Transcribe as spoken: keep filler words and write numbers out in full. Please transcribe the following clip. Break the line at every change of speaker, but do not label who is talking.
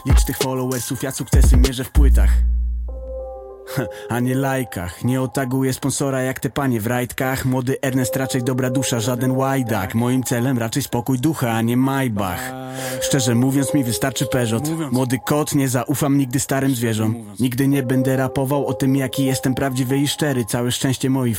Licz tych followersów, ja sukcesy mierzę w płytach, a nie lajkach. Nie otaguję sponsora jak te panie w rajtkach. Młody Ernest raczej dobra dusza, żaden łajdak. Moim celem raczej spokój ducha, a nie Maybach. Szczerze mówiąc mi wystarczy Peugeot. Młody kot, nie zaufam nigdy starym zwierzom. Nigdy nie będę rapował o tym jaki jestem prawdziwy i szczery. Całe szczęście moi